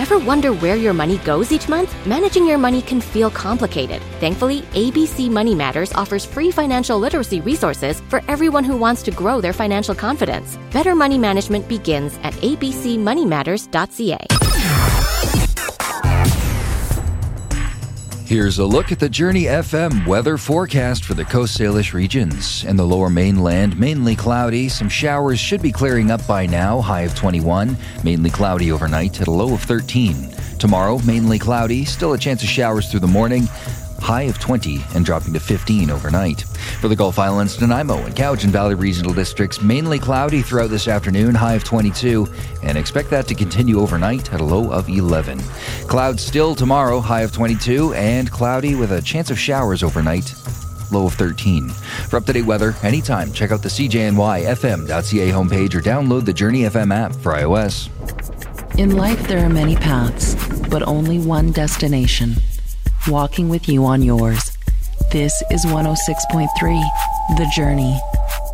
Ever wonder where your money goes each month? Managing your money can feel complicated. Thankfully, ABC Money Matters offers free financial literacy resources for everyone who wants to grow their financial confidence. Better money management begins at abcmoneymatters.ca. Here's a look at the Journey FM weather forecast for the Coast Salish regions. In the lower mainland, mainly cloudy. Some showers should be clearing up by now, high of 21. Mainly cloudy overnight at a low of 13. Tomorrow, mainly cloudy, still a chance of showers through the morning, high of 20 and dropping to 15 overnight. For the Gulf Islands, Nanaimo and Cowichan Valley regional districts, mainly cloudy throughout this afternoon, high of 22, and expect that to continue overnight at a low of 11. Clouds still tomorrow, high of 22, and cloudy with a chance of showers overnight, low of 13. For up-to-date weather, anytime, check out the CJNYFM.ca homepage or download the Journey FM app for iOS. In life, there are many paths, but only one destination. Walking with you on yours. This is 106.3, The Journey.